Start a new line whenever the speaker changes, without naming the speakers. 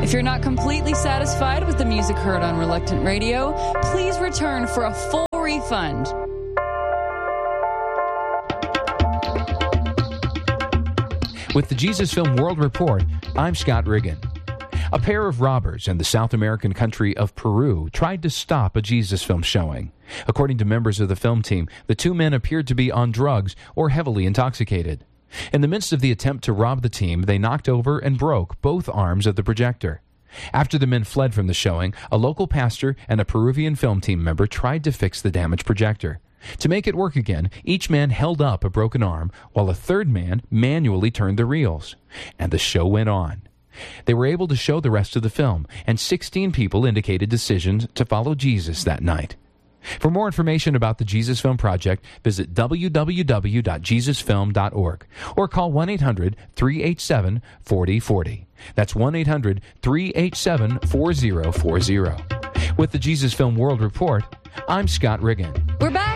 If you're not completely satisfied with the music heard on Reluctant Radio, please return for a full refund.
With the Jesus Film World Report, I'm Scott Riggin. A pair of robbers in the South American country of Peru tried to stop a Jesus film showing. According to members of the film team, the two men appeared to be on drugs or heavily intoxicated. In the midst of the attempt to rob the team, they knocked over and broke both arms of the projector. After the men fled from the showing, a local pastor and a Peruvian film team member tried to fix the damaged projector. To make it work again, each man held up a broken arm, while a third man manually turned the reels. And the show went on. They were able to show the rest of the film, and 16 people indicated decisions to follow Jesus that night. For more information about the Jesus Film Project, visit www.jesusfilm.org or call 1-800-387-4040. That's 1-800-387-4040. With the Jesus Film World Report, I'm Scott Riggin.
We're back.